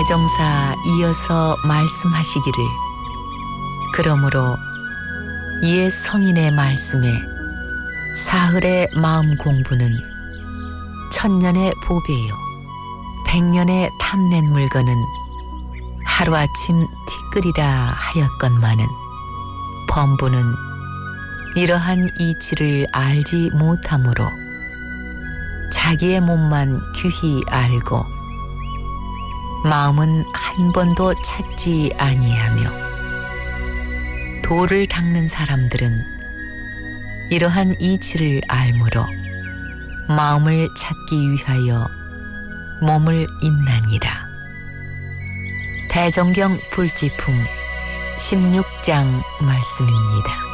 대종사 이어서 말씀하시기를 그러므로 옛 성인의 말씀에 사흘의 마음 공부는 천년의 보배요 백년의 탐낸 물건은 하루아침 티끌이라 하였건만은 범부는 이러한 이치를 알지 못하므로 자기의 몸만 귀히 알고 마음은 한 번도 찾지 아니하며 도를 닦는 사람들은 이러한 이치를 알므로 마음을 찾기 위하여 몸을 잇나니라. 대종경 불지품 16장 말씀입니다.